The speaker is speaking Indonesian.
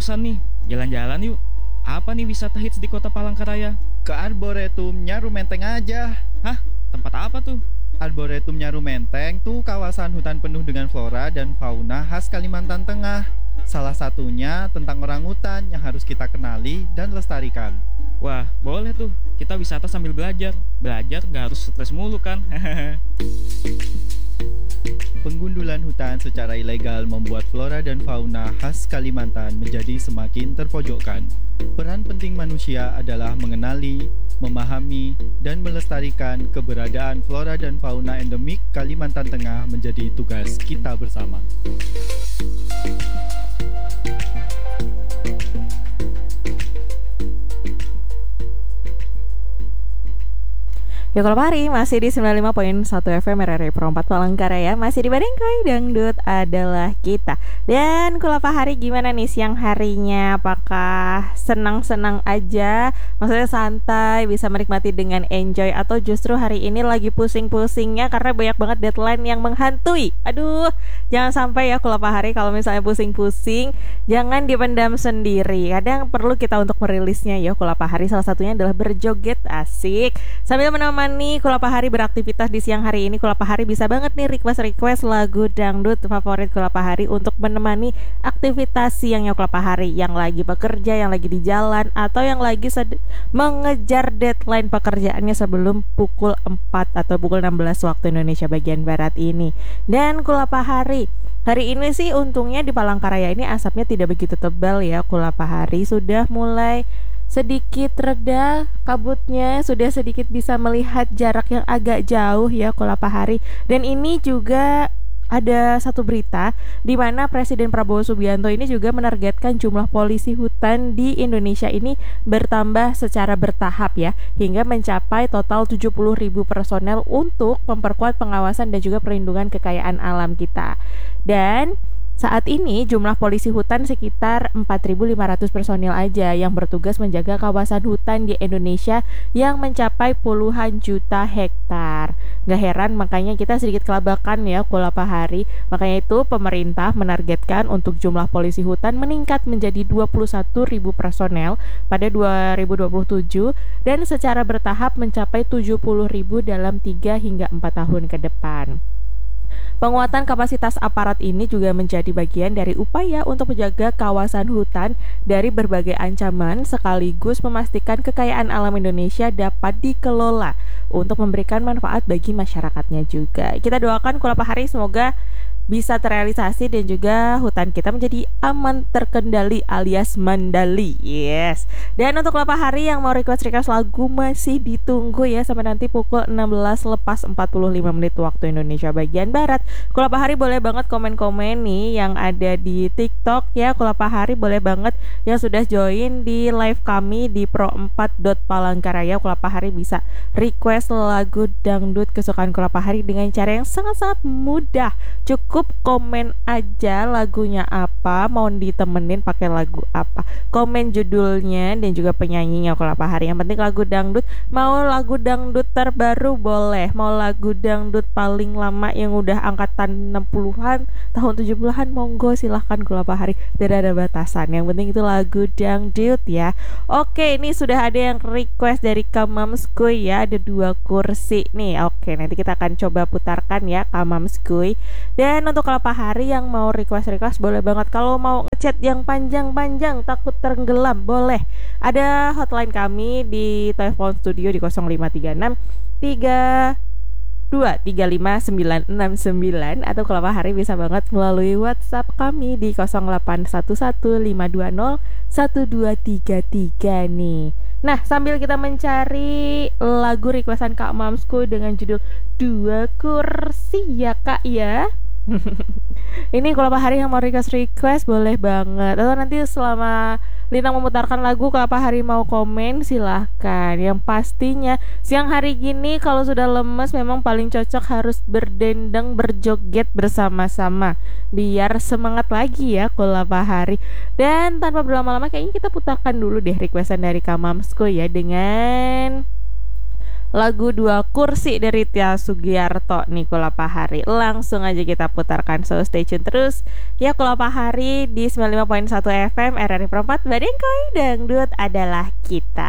bosan nih, jalan-jalan yuk. Apa nih wisata hits di kota Palangkaraya? Ke Arboretum Nyaru Menteng aja. Hah? Tempat apa tuh? Arboretum Nyaru Menteng tuh kawasan hutan penuh dengan flora dan fauna khas Kalimantan Tengah. Salah satunya tentang orangutan yang harus kita kenali dan lestarikan. Wah, boleh tuh. Kita wisata sambil belajar. Belajar nggak harus stres mulu kan? Penggundulan hutan secara ilegal membuat flora dan fauna khas Kalimantan menjadi semakin terpojokkan. Peran penting manusia adalah mengenali, memahami, dan melestarikan keberadaan flora dan fauna endemik Kalimantan Tengah menjadi tugas kita bersama. Ya kalau hari masih di 95.1 FM RRI Pro 4 Palangkaraya. Masih di Badengkoy, dangdut adalah kita. Dan Kulapa Hari gimana nih siang harinya? Apakah senang-senang aja? Maksudnya santai, bisa menikmati dengan enjoy? Atau justru hari ini lagi pusing-pusingnya karena banyak banget deadline yang menghantui? Aduh, jangan sampai ya Kulapa Hari kalau misalnya pusing-pusing, jangan dipendam sendiri. Kadang perlu kita untuk merilisnya ya Kulapa Hari. Salah satunya adalah berjoget, asik. Sambil menemani Kulapa Hari beraktivitas di siang hari ini, Kulapa Hari bisa banget nih request lagu dangdut favorit Kulapa Hari untuk menemani aktivitas siangnya Kulapa Hari, yang lagi bekerja, yang lagi di jalan, atau yang lagi mengejar deadline pekerjaannya sebelum pukul 4 atau pukul 16 waktu Indonesia bagian Barat ini. Dan Kulapa Hari ini sih untungnya di Palangkaraya ini asapnya tidak begitu tebal ya. Kulapa Hari sudah mulai sedikit reda kabutnya, sudah sedikit bisa melihat jarak yang agak jauh ya Kulapa Hari. Dan ini juga ada satu berita di mana Presiden Prabowo Subianto ini juga menargetkan jumlah polisi hutan di Indonesia ini bertambah secara bertahap ya, hingga mencapai total 70.000 personel untuk memperkuat pengawasan dan juga perlindungan kekayaan alam kita. Dan saat ini jumlah polisi hutan sekitar 4.500 personil aja yang bertugas menjaga kawasan hutan di Indonesia yang mencapai puluhan juta hektar. Gak heran makanya kita sedikit kelabakan ya Kulapa Hari. Makanya itu pemerintah menargetkan untuk jumlah polisi hutan meningkat menjadi 21.000 personel pada 2027 dan secara bertahap mencapai 70.000 dalam 3 hingga 4 tahun ke depan. Penguatan kapasitas aparat ini juga menjadi bagian dari upaya untuk menjaga kawasan hutan dari berbagai ancaman sekaligus memastikan kekayaan alam Indonesia dapat dikelola untuk memberikan manfaat bagi masyarakatnya juga. Kita doakan Kulapa Hari semoga bisa terrealisasi dan juga hutan kita menjadi aman terkendali alias mandali. Yes. Dan untuk Kulapa Hari yang mau request lagu masih ditunggu ya sampai nanti pukul 16 lepas 45 menit waktu Indonesia bagian Barat. Kulapa Hari boleh banget komen-komen nih yang ada di TikTok ya. Kulapa Hari boleh banget yang sudah join di live kami di pro4.palangkaraya. Kulapa Hari bisa request lagu dangdut kesukaan Kulapa Hari dengan cara yang sangat-sangat mudah. Cukup komen aja lagunya apa, mau ditemenin pakai lagu apa, komen judulnya dan juga penyanyinya Kulapa Hari. Yang penting lagu dangdut, mau lagu dangdut terbaru boleh, mau lagu dangdut paling lama yang udah angkatan 60-an, tahun 70-an, monggo silahkan Kulapa Hari, tidak ada batasan. Yang penting itu lagu dangdut ya. Oke, ini sudah ada yang request dari Kamamskuy ya, ada 2 kursi nih. Oke, nanti kita akan coba putarkan ya Kamamskuy. Dan untuk Kulapa Hari yang mau request boleh banget. Kalau mau ngechat yang panjang-panjang takut tenggelam boleh. Ada hotline kami di telepon studio di 0536 3235969 atau Kulapa Hari bisa banget melalui WhatsApp kami di 0811521233 nih. Nah, sambil kita mencari lagu requestan Kak Mamsku dengan judul 2 kursi ya Kak ya. Ini Kulapa Hari yang mau request boleh banget. Atau nanti selama Lintang memutarkan lagu Kulapa Hari mau komen silahkan. Yang pastinya siang hari gini kalau sudah lemes memang paling cocok harus berdendang berjoget bersama-sama biar semangat lagi ya Kulapa Hari. Dan tanpa berlama-lama kayaknya kita putarkan dulu deh requestan dari Kamamsko ya dengan lagu Dua Kursi dari Tia Sugiarto nih Kula Pahari. Langsung aja kita putarkan, so stay tune terus ya Kula Pahari di 95.1 FM RRI Perempat Badengkoy, dangdut adalah kita.